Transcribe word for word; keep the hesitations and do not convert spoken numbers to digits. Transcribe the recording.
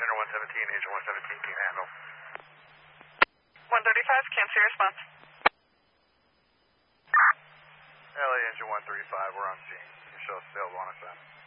Center one seventeen, Agent one seventeen, can handle. one thirty-five, can't see response. L A Engine one thirty-five, we're on scene. You show us available on a set.